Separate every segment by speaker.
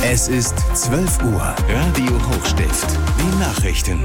Speaker 1: Es ist 12 Uhr. Radio Hochstift. Die Nachrichten.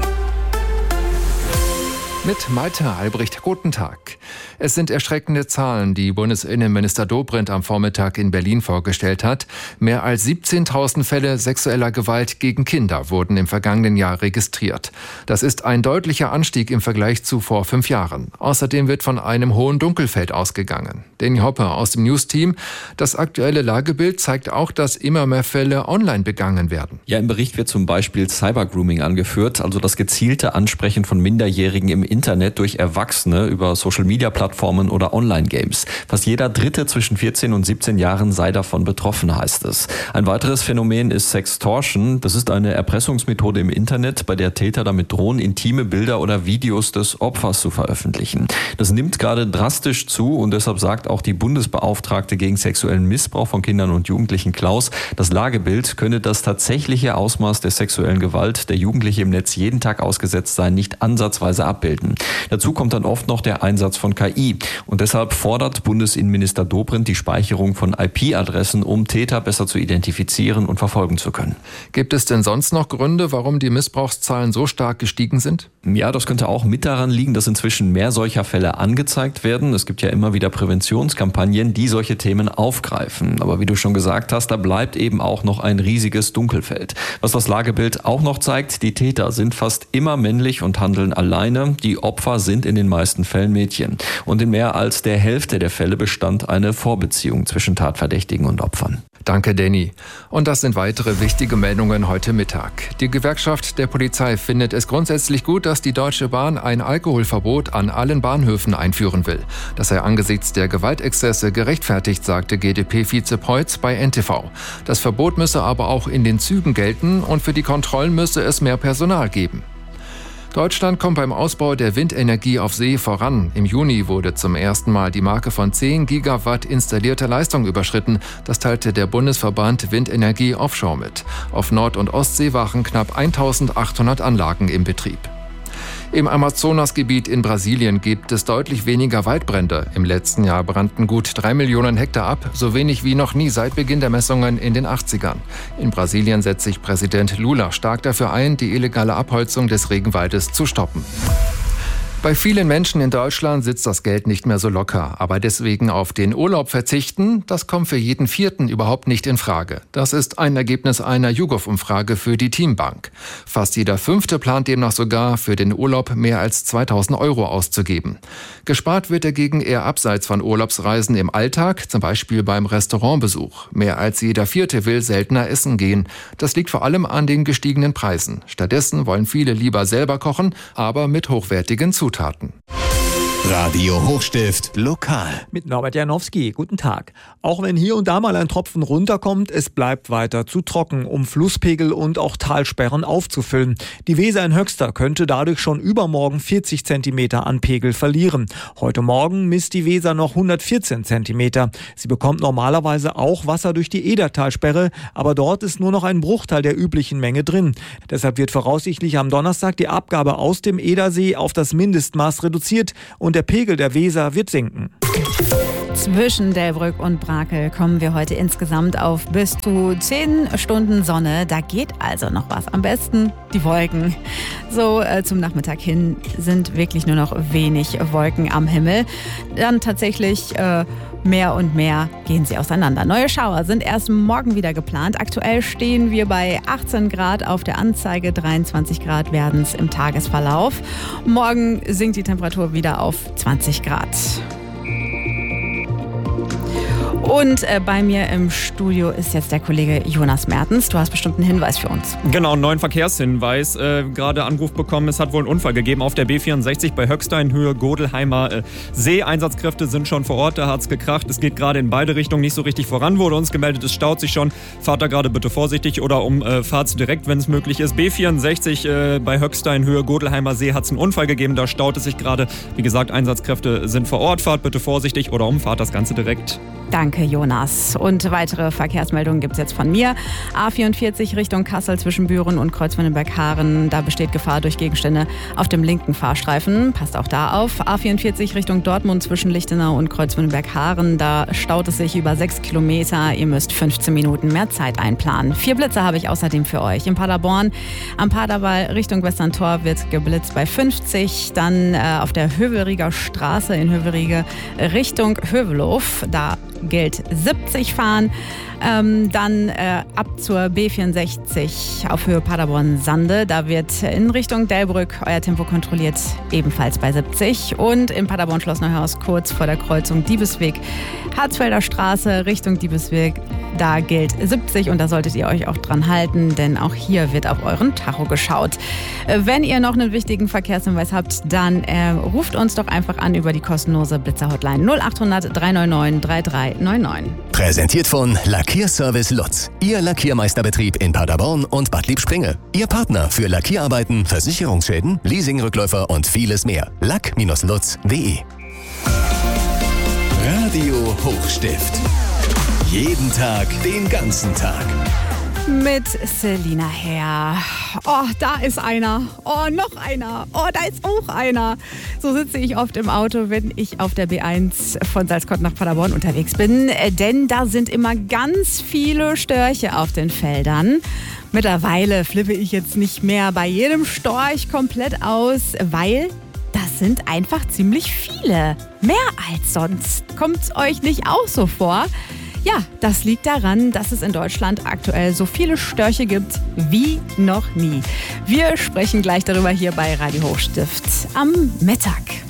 Speaker 2: Mit Malte Albrecht, guten Tag. Es sind erschreckende Zahlen, die Bundesinnenminister Dobrindt am Vormittag in Berlin vorgestellt hat. Mehr als 17.000 Fälle sexueller Gewalt gegen Kinder wurden im vergangenen Jahr registriert. Das ist ein deutlicher Anstieg im Vergleich zu vor 5 Jahren. Außerdem wird von einem hohen Dunkelfeld ausgegangen. Danny Hopper aus dem News-Team. Das aktuelle Lagebild zeigt auch, dass immer mehr Fälle online begangen werden.
Speaker 3: Ja, im Bericht wird zum Beispiel Cybergrooming angeführt, also das gezielte Ansprechen von Minderjährigen im Internet durch Erwachsene über Social-Media-Plattformen oder Online-Games. Fast jeder Dritte zwischen 14 und 17 Jahren sei davon betroffen, heißt es. Ein weiteres Phänomen ist Sextortion. Das ist eine Erpressungsmethode im Internet, bei der Täter damit drohen, intime Bilder oder Videos des Opfers zu veröffentlichen. Das nimmt gerade drastisch zu und deshalb sagt auch die Bundesbeauftragte gegen sexuellen Missbrauch von Kindern und Jugendlichen Klaus, das Lagebild könne das tatsächliche Ausmaß der sexuellen Gewalt, der Jugendliche im Netz jeden Tag ausgesetzt seien, nicht ansatzweise abbilden. Dazu kommt dann oft noch der Einsatz von KI. Und deshalb fordert Bundesinnenminister Dobrindt die Speicherung von IP-Adressen, um Täter besser zu identifizieren und verfolgen zu können.
Speaker 2: Gibt es denn sonst noch Gründe, warum die Missbrauchszahlen so stark gestiegen sind?
Speaker 3: Ja, das könnte auch mit daran liegen, dass inzwischen mehr solcher Fälle angezeigt werden. Es gibt ja immer wieder Präventionskampagnen, die solche Themen aufgreifen. Aber wie du schon gesagt hast, da bleibt eben auch noch ein riesiges Dunkelfeld. Was das Lagebild auch noch zeigt, die Täter sind fast immer männlich und handeln alleine. Die Opfer sind in den meisten Fällen Mädchen. Und in mehr als der Hälfte der Fälle bestand eine Vorbeziehung zwischen Tatverdächtigen und Opfern.
Speaker 2: Danke, Danny. Und das sind weitere wichtige Meldungen heute Mittag. Die Gewerkschaft der Polizei findet es grundsätzlich gut, dass die Deutsche Bahn ein Alkoholverbot an allen Bahnhöfen einführen will. Das sei angesichts der Gewaltexzesse gerechtfertigt, sagte GdP-Vize Preutz bei NTV. Das Verbot müsse aber auch in den Zügen gelten und für die Kontrollen müsse es mehr Personal geben. Deutschland kommt beim Ausbau der Windenergie auf See voran. Im Juni wurde zum ersten Mal die Marke von 10 Gigawatt installierter Leistung überschritten. Das teilte der Bundesverband Windenergie Offshore mit. Auf Nord- und Ostsee waren knapp 1.800 Anlagen im Betrieb. Im Amazonasgebiet in Brasilien gibt es deutlich weniger Waldbrände. Im letzten Jahr brannten gut 3 Millionen Hektar ab, so wenig wie noch nie seit Beginn der Messungen in den 80ern. In Brasilien setzt sich Präsident Lula stark dafür ein, die illegale Abholzung des Regenwaldes zu stoppen. Bei vielen Menschen in Deutschland sitzt das Geld nicht mehr so locker. Aber deswegen auf den Urlaub verzichten, das kommt für jeden Vierten überhaupt nicht in Frage. Das ist ein Ergebnis einer YouGov-Umfrage für die Teambank. Fast jeder Fünfte plant demnach sogar, für den Urlaub mehr als 2.000 € auszugeben. Gespart wird dagegen eher abseits von Urlaubsreisen im Alltag, zum Beispiel beim Restaurantbesuch. Mehr als jeder Vierte will seltener essen gehen. Das liegt vor allem an den gestiegenen Preisen. Stattdessen wollen viele lieber selber kochen, aber mit hochwertigen Zutaten.
Speaker 1: Radio Hochstift lokal.
Speaker 4: Mit Norbert Janowski. Guten Tag. Auch wenn hier und da mal ein Tropfen runterkommt, es bleibt weiter zu trocken, um Flusspegel und auch Talsperren aufzufüllen. Die Weser in Höxter könnte dadurch schon übermorgen 40 Zentimeter an Pegel verlieren. Heute Morgen misst die Weser noch 114 Zentimeter. Sie bekommt normalerweise auch Wasser durch die Edertalsperre, aber dort ist nur noch ein Bruchteil der üblichen Menge drin. Deshalb wird voraussichtlich am Donnerstag die Abgabe aus dem Edersee auf das Mindestmaß reduziert und der Pegel der Weser wird sinken.
Speaker 5: Zwischen Delbrück und Brakel kommen wir heute insgesamt auf bis zu 10 Stunden Sonne. Da geht also noch was. Am besten die Wolken. So zum Nachmittag hin sind wirklich nur noch wenig Wolken am Himmel. Dann tatsächlich mehr und mehr gehen sie auseinander. Neue Schauer sind erst morgen wieder geplant. Aktuell stehen wir bei 18 Grad auf der Anzeige. 23 Grad werden es im Tagesverlauf. Morgen sinkt die Temperatur wieder auf 20 Grad. Und bei mir im Studio ist jetzt der Kollege Jonas Mertens. Du hast bestimmt einen Hinweis für uns.
Speaker 6: Genau, einen neuen Verkehrshinweis. Gerade Anruf bekommen, es hat wohl einen Unfall gegeben auf der B64 bei Höxter in Höhe Godelheimer See. Einsatzkräfte sind schon vor Ort, da hat es gekracht. Es geht gerade in beide Richtungen nicht so richtig voran. Wurde uns gemeldet, es staut sich schon. Fahrt da gerade bitte vorsichtig oder fahrt direkt, wenn es möglich ist. B64 bei Höxter in Höhe Godelheimer See hat es einen Unfall gegeben. Da staut es sich gerade. Wie gesagt, Einsatzkräfte sind vor Ort. Fahrt bitte vorsichtig oder umfahrt das Ganze direkt.
Speaker 5: Danke, Jonas. Und weitere Verkehrsmeldungen gibt es jetzt von mir. A44 Richtung Kassel zwischen Büren und Kreuzwindenberg-Haaren. Da besteht Gefahr durch Gegenstände auf dem linken Fahrstreifen. Passt auch da auf. A44 Richtung Dortmund zwischen Lichtenau und Kreuzwindenberg-Haaren. Da staut es sich über 6 Kilometer. Ihr müsst 15 Minuten mehr Zeit einplanen. 4 Blitze habe ich außerdem für euch. In Paderborn am Paderwall Richtung Westerntor wird geblitzt bei 50. Dann auf der Hövelrieger Straße in Hövelriege Richtung Hövelhof. Da gilt 70 fahren. Dann ab zur B64 auf Höhe Paderborn-Sande. Da wird in Richtung Delbrück euer Tempo kontrolliert, ebenfalls bei 70. Und in Paderborn-Schloss Neuhaus kurz vor der Kreuzung Diebesweg, Harzfelder Straße Richtung Diebesweg. Da gilt 70 und da solltet ihr euch auch dran halten, denn auch hier wird auf euren Tacho geschaut. Wenn ihr noch einen wichtigen Verkehrshinweis habt, dann ruft uns doch einfach an über die kostenlose Blitzer-Hotline 0800 399 3399.
Speaker 1: Präsentiert von Lackierservice Lutz. Ihr Lackiermeisterbetrieb in Paderborn und Bad Liebspringe. Ihr Partner für Lackierarbeiten, Versicherungsschäden, Leasingrückläufer und vieles mehr. lack-lutz.de. Radio Hochstift. Jeden Tag, den ganzen Tag.
Speaker 5: Mit Selina Herr. Oh, da ist einer. Oh, noch einer. Oh, da ist auch einer. So sitze ich oft im Auto, wenn ich auf der B1 von Salzkott nach Paderborn unterwegs bin. Denn da sind immer ganz viele Störche auf den Feldern. Mittlerweile flippe ich jetzt nicht mehr bei jedem Storch komplett aus, weil das sind einfach ziemlich viele. Mehr als sonst. Kommt's euch nicht auch so vor? Ja, das liegt daran, dass es in Deutschland aktuell so viele Störche gibt wie noch nie. Wir sprechen gleich darüber hier bei Radio Hochstift am Mittag.